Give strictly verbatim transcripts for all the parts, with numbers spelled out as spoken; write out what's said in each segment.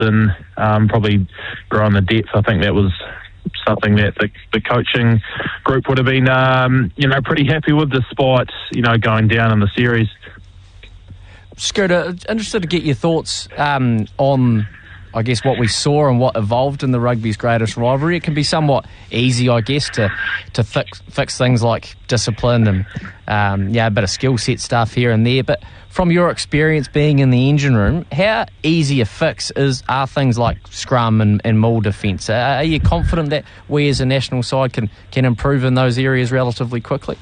and um, probably growing the depth. I think that was something that the, the coaching group would have been, um, you know, pretty happy with, despite, you know, going down in the series. Scooter, interested to get your thoughts um, on, I guess, what we saw and what evolved in the rugby's greatest rivalry. It can be somewhat easy, I guess, to to fix fix things like discipline and um, yeah, a bit of skill set stuff here and there. But from your experience being in the engine room, how easy a fix is are things like scrum and, and maul defence? Uh, are you confident that we as a national side can can improve in those areas relatively quickly?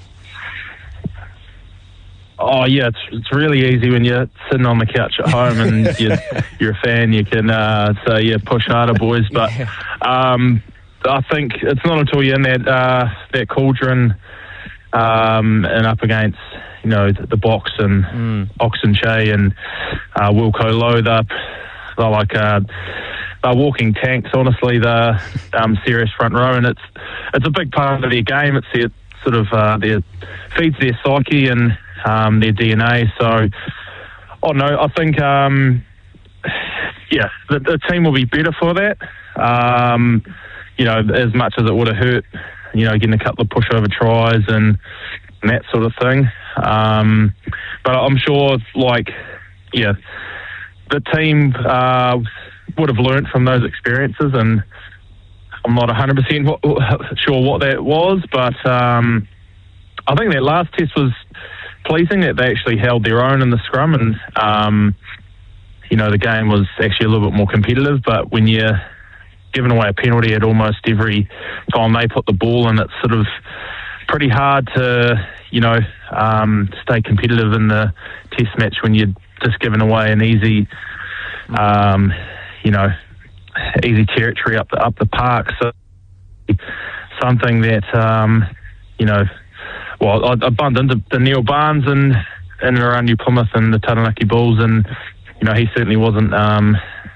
Oh yeah, it's it's really easy when you're sitting on the couch at home and you're, you're a fan. You can uh, say, yeah, push harder, boys. But um, I think it's not until you're in that uh, that cauldron um, and up against, you know, the, the box and mm. Oxen Che and uh, Wilco Lowe, they're, they're like uh, they're walking tanks. Honestly, they're um, serious front row, and it's it's a big part of their game. It's their sort of uh, their feeds their psyche and Um, their D N A. So, oh no, I think, um, yeah, the, the team will be better for that. Um, you know, as much as it would have hurt, you know, getting a couple of pushover tries and, and that sort of thing. Um, but I'm sure, like, yeah, the team uh, would have learnt from those experiences, and I'm not one hundred percent sure what that was, but um, I think that last test was pleasing, that they actually held their own in the scrum, and um, you know, the game was actually a little bit more competitive. But when you're giving away a penalty at almost every time they put the ball in, it's sort of pretty hard to, you know, um, stay competitive in the test match when you're just giving away an easy, um, you know, easy territory up the up the park. So something that um, you know. Well, I, I bumped into the Neil Barnes and in and around New Plymouth and the Taranaki Bulls, and you know, he certainly wasn't um,